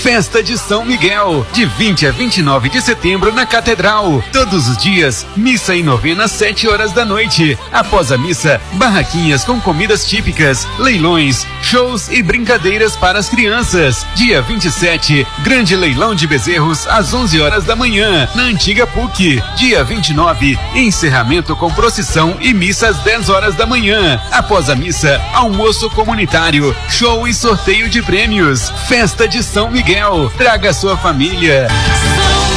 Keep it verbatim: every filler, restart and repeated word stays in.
Festa de São Miguel, de vinte a vinte e nove de setembro na Catedral. Todos os dias, missa e novena às sete horas da noite. Após a missa, barraquinhas com comidas típicas, leilões, shows e brincadeiras para as crianças. Dia vinte e sete, grande leilão de bezerros às onze horas da manhã, na antiga P U C. Dia vinte e nove, encerramento com procissão e missa às dez horas da manhã. Após a missa, almoço comunitário, show e sorteio de prêmios. Festa de São Miguel. Traga sua família.